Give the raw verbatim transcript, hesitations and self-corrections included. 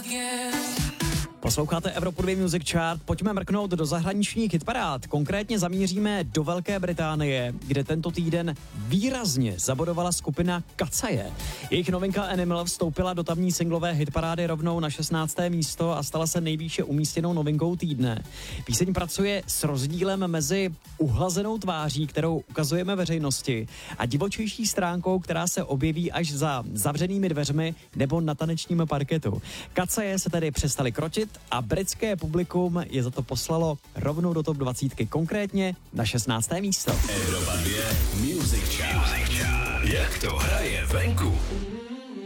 Posloucháte Evropu dva Music Chart, pojďme mrknout do zahraničních hitparád. Konkrétně zamíříme do Velké Británie, kde tento týden výrazně zabodovala skupina Kacaje. Jejich novinka Animal vstoupila do tamní singlové hitparády rovnou na šestnácté místo a stala se nejvýše umístěnou novinkou týdne. Píseň pracuje s rozdílem mezi uhlazenou tváří, kterou ukazujeme veřejnosti, a divočejší stránkou, která se objeví až za zavřenými dveřmi nebo na tanečním parketu. Kacaje se tedy přestali krotit a britské publikum je za to poslalo rovnou do top dvacítky, konkrétně na šestnácté místo. Evropa dva Music Chart. Jak to hraje venku?